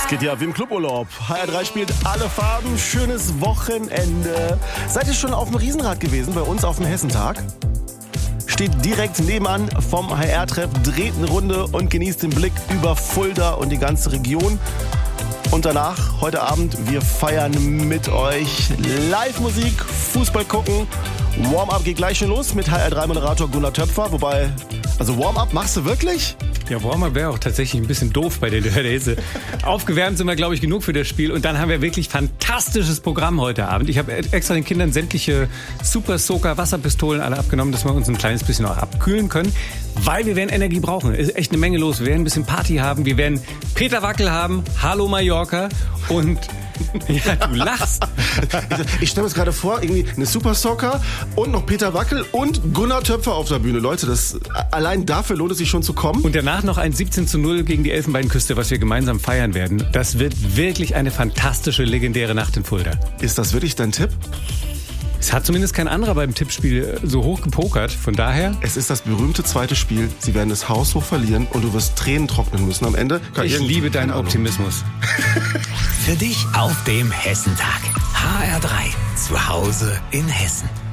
Es geht ja wie im Cluburlaub. HR3 spielt alle Farben, schönes Wochenende. Seid ihr schon auf dem Riesenrad gewesen, bei uns auf dem Hessentag? Steht direkt nebenan vom HR-Treff, dreht eine Runde und genießt den Blick über Fulda und die ganze Region. Und danach, heute Abend, wir feiern mit euch Live-Musik, Fußball gucken. Warm-up geht gleich schon los mit HR3-Moderator Gunnar Töpfer. Wobei, also Warm-up machst du wirklich? Ja, Warm-up wäre auch tatsächlich ein bisschen doof bei der Hitze. Aufgewärmt sind wir, glaube ich, genug für das Spiel. Und dann haben wir wirklich fantastisches Programm heute Abend. Ich habe extra den Kindern sämtliche Super-Soaker-Wasserpistolen alle abgenommen, dass wir uns ein kleines bisschen auch abkühlen können. Weil wir werden Energie brauchen. Es ist echt eine Menge los. Wir werden ein bisschen Party haben. Wir werden Peter Wackel haben. Hallo Mallorca. Und... Ja, du lachst. Ich stelle mir gerade vor, irgendwie eine Super Soccer und noch Peter Wackel und Gunnar Töpfer auf der Bühne. Leute, allein dafür lohnt es sich schon zu kommen. Und danach noch ein 17:0 gegen die Elfenbeinküste, was wir gemeinsam feiern werden. Das wird wirklich eine fantastische, legendäre Nacht in Fulda. Ist das wirklich dein Tipp? Es hat zumindest kein anderer beim Tippspiel so hoch gepokert. Von daher... Es ist das berühmte zweite Spiel. Sie werden es haushoch verlieren und du wirst Tränen trocknen müssen am Ende. Ich liebe deinen Optimismus. Für dich auf dem Hessentag. HR3. Zu Hause in Hessen.